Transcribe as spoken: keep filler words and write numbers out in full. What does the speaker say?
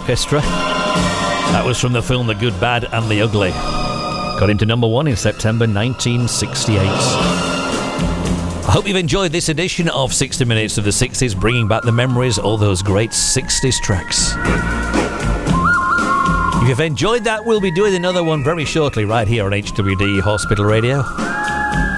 Orchestra. That was from the film The Good, Bad and the Ugly. Got into number one in September nineteen sixty-eight. I hope you've enjoyed this edition of sixty minutes of the sixties, bringing back the memories, all those great sixties tracks. If you've enjoyed that, we'll be doing another one very shortly right here on H W D Hospital Radio.